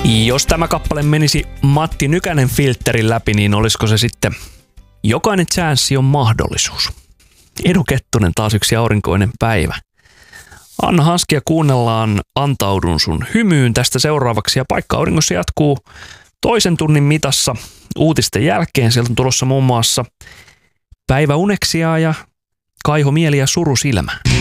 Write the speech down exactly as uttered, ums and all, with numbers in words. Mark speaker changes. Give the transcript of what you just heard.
Speaker 1: Jos tämä kappale menisi Matti Nykänen filterin läpi, niin olisiko se sitten jokainen chanssi on mahdollisuus. Edu Kettunen, taas yksi aurinkoinen päivä. Anna Hanskia kuunnellaan Antaudun sun hymyyn tästä seuraavaksi ja Paikka auringossa jatkuu toisen tunnin mitassa uutisten jälkeen. Sieltä on tulossa muun muassa Päiväuneksia ja Kaiho mieli ja suru silmä.